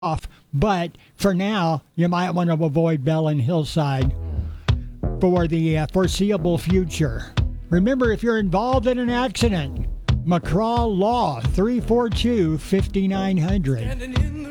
off. But for now, you might want to avoid Bell and Hillside for the foreseeable future. Remember, if you're involved in an accident, McCraw Law, 342-5900.